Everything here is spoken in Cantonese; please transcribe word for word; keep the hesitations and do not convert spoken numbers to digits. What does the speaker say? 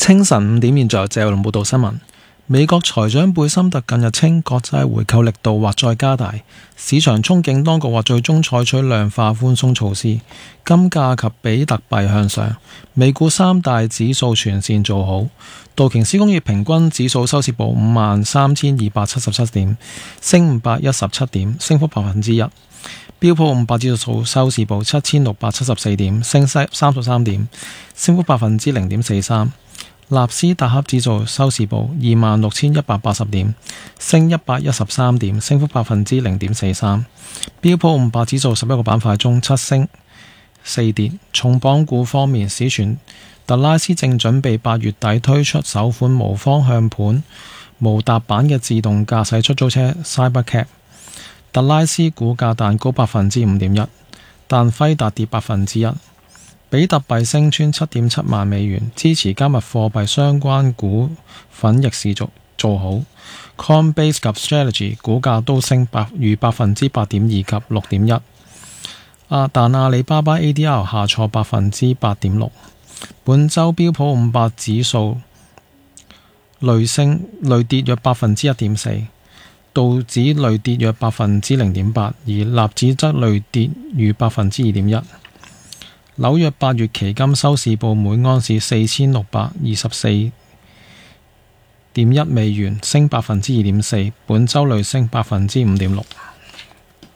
清晨五點，現在由謝龍報道新聞。美國財長貝森特近日稱，國債回購力度或再加大，市場憧憬當局或最終採取量化寬鬆措施。金價及比特幣向上，美股三大指數全線做好。道瓊斯工業平均指數收市報五萬三千二百七十七點，升五百一十七點，升幅百分之一。標普五百指數收市報七千六百七十四點，升三十三點，升幅百分之零點四三。納斯達克指數收市報二萬六千一百八十點，升一百一十三點，升幅百分之零點四三。標普五百指數十一個板塊中七升四跌。重磅股方面，市傳特拉斯正準備八月底推出首款無方向盤無踏板嘅自動駕駛出租車 Cybercab。特拉斯股價彈高百分之五點一，但輝達跌百分之一。比特幣升穿七點七萬美元，支持加密貨幣相關股份逆市做做好。Coinbase 及 Strategy 股價都升百逾百分之八點二及六點一。啊，但阿里巴巴 A D R 下挫百分之八點六。本周標普五百指數累升累跌約百分之一點四，道指累跌約百分之零點八，而納指則累跌逾百分之二點一。紐約八月期金收市報每盎司四千六百二十四點一美元，升百分之二點四，本周累升百分之五點六。